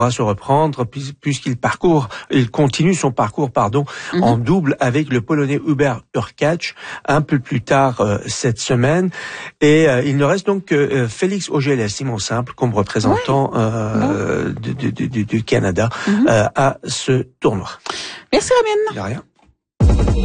se reprendre il continue son parcours, en double avec le Polonais Hubert Hurkacz un peu plus tard cette semaine. Et il ne reste donc que Félix Auger-Aliassime en simple comme représentant du Canada à ce tournoi. Merci Romain. De rien.